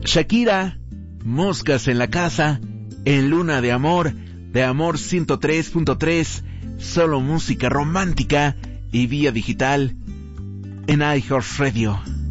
Shakira, Moscas en la Casa, en Luna de Amor 103.3, solo música romántica y vía digital en iHeartRadio.